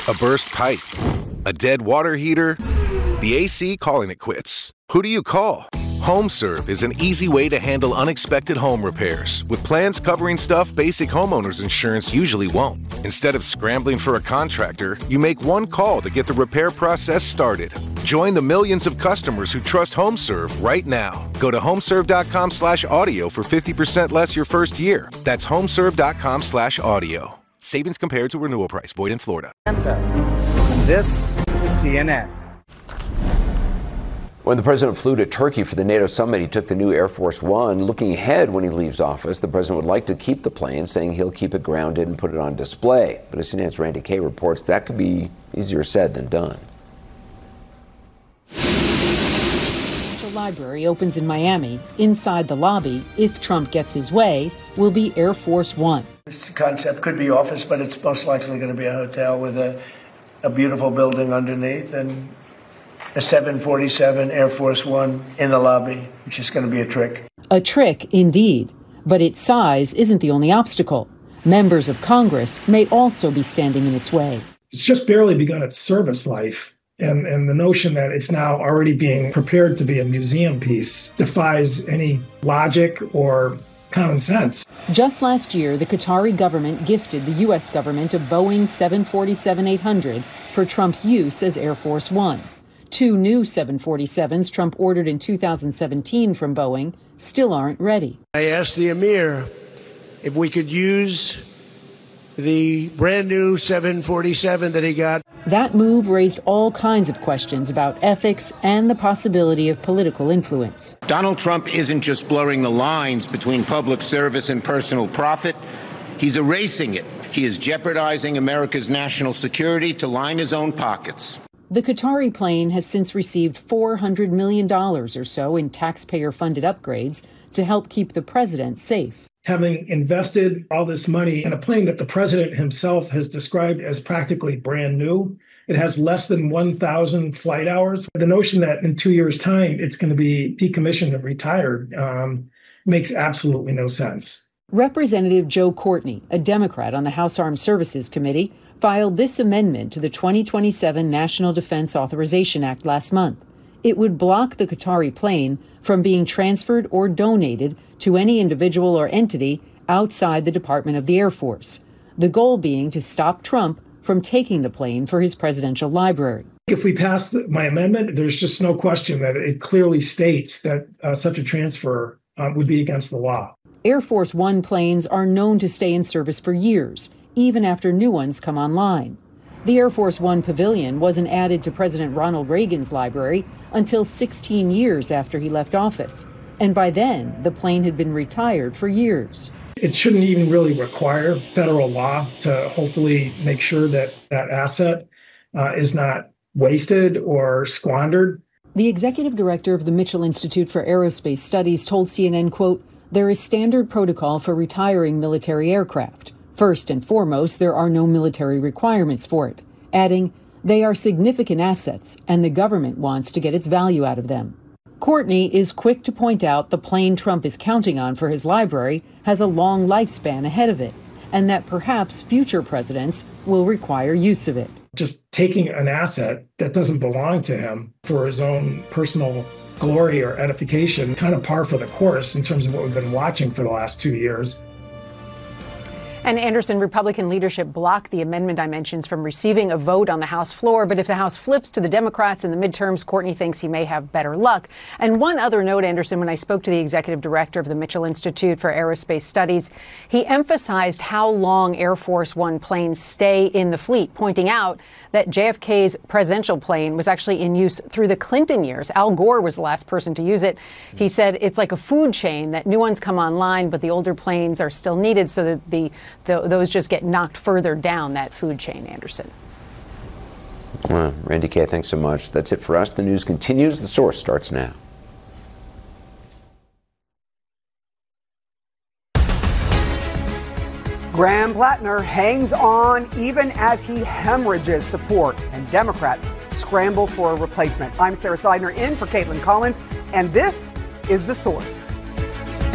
A burst pipe? A dead water heater? The AC calling it quits. Who do you call? HomeServe is an easy way to handle unexpected home repairs with plans covering stuff basic homeowners insurance usually won't. Instead of scrambling for a contractor, you make one call to get the repair process started. Join the millions of customers who trust HomeServe right now. Go to homeserve.com/audio for 50% less your first year. That's homeserve.com/audio. Savings compared to renewal price. Void in Florida. This is CNN. When the president flew to Turkey for the NATO summit, he took the new Air Force One. Looking ahead when he leaves office, the president would like to keep the plane, saying he'll keep it grounded and put it on display. But as CNN's Randy Kay reports, that could be easier said than done. The library opens in Miami. Inside the lobby, if Trump gets his way, will be Air Force One. This concept could be office, but it's most likely going to be a hotel with a beautiful building underneath and a 747 Air Force One in the lobby, which is going to be a trick. A trick, indeed. But its size isn't the only obstacle. Members of Congress may also be standing in its way. It's just barely begun its service life. And the notion that it's now already being prepared to be a museum piece defies any logic or common sense. Just last year, the Qatari government gifted the U.S. government a Boeing 747-800 for Trump's use as Air Force One. 2 new 747s Trump ordered in 2017 from Boeing still aren't ready. I asked the Emir if we could use the brand new 747 that he got. That move raised all kinds of questions about ethics and the possibility of political influence. Donald Trump isn't just blurring the lines between public service and personal profit. He's erasing it. He is jeopardizing America's national security to line his own pockets. The Qatari plane has since received $400 million or so in taxpayer-funded upgrades to help keep the president safe. Having invested all this money in a plane that the president himself has described as practically brand new, it has less than 1,000 flight hours. The notion that in 2 years' time it's going to be decommissioned and retired makes absolutely no sense. Representative Joe Courtney, a Democrat on the House Armed Services Committee, filed this amendment to the 2027 National Defense Authorization Act last month. It would block the Qatari plane from being transferred or donated to any individual or entity outside the Department of the Air Force, the goal being to stop Trump from taking the plane for his presidential library. If we pass my amendment, there's just no question that it clearly states that such a transfer would be against the law. Air Force One planes are known to stay in service for years, even after new ones come online. The Air Force One pavilion wasn't added to President Ronald Reagan's library until 16 years after he left office. And by then, the plane had been retired for years. It shouldn't even really require federal law to hopefully make sure that that asset is not wasted or squandered. The executive director of the Mitchell Institute for Aerospace Studies told CNN, quote, "There is standard protocol for retiring military aircraft. First and foremost, there are no military requirements for it," adding, "They are significant assets, and the government wants to get its value out of them." Courtney is quick to point out the plane Trump is counting on for his library has a long lifespan ahead of it, and that perhaps future presidents will require use of it. Just taking an asset that doesn't belong to him for his own personal glory or edification, kind of par for the course in terms of what we've been watching for the last 2 years. And Anderson, Republican leadership blocked the amendment I mentioned from receiving a vote on the House floor. But if the House flips to the Democrats in the midterms, Courtney thinks he may have better luck. And one other note, Anderson, when I spoke to the executive director of the Mitchell Institute for Aerospace Studies, he emphasized how long Air Force One planes stay in the fleet, pointing out that JFK's presidential plane was actually in use through the Clinton years. Al Gore was the last person to use it. He said it's like a food chain, that new ones come online, but the older planes are still needed, so that those just get knocked further down that food chain, Anderson. Randy Kay, thanks so much. That's it for us. The news continues. The Source starts now. Graham Plattner hangs on even as he hemorrhages support, and Democrats scramble for a replacement. I'm Sarah Seidner in for Caitlin Collins, and this is The Source.